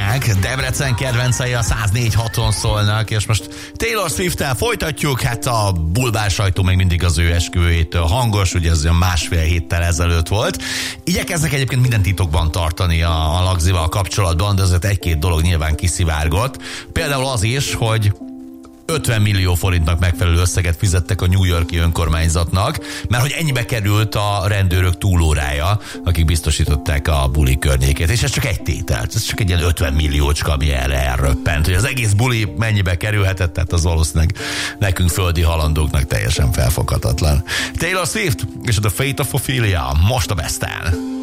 hallgatják. Debrecen kedvencei a 104.6-on szólnak, és most Taylor Swift-tel folytatjuk. Hát a bulvár sajtó még mindig az ő esküvőjétől hangos, ugye ez olyan másfél héttel ezelőtt volt. Igyekeznek egyébként minden titokban tartani a Lagzival kapcsolatban, de azért egy-két dolog nyilván kiszivárgott. Például az is, hogy 50 millió forintnak megfelelő összeget fizettek a New York-i önkormányzatnak, mert hogy ennyibe került a rendőrök túlórája, akik biztosították a buli környékét. És ez csak egy tétel, ez csak egy ilyen 50 milliócska, ami erre elröppent. Hogy az egész buli mennyibe kerülhetett, tehát az valószínűleg nekünk földi halandóknak teljesen felfoghatatlan. Taylor Swift és a The Fate of Ophelia most a Besten.